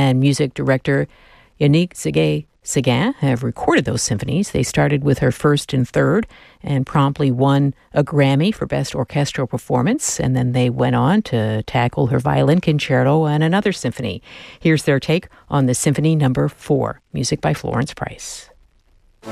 and music director Yannick Séguin have recorded those symphonies. They started with her first and third and promptly won a Grammy for Best Orchestral Performance, and then they went on to tackle her violin concerto and another symphony. Here's their take on the Symphony Number 4, music by Florence Price.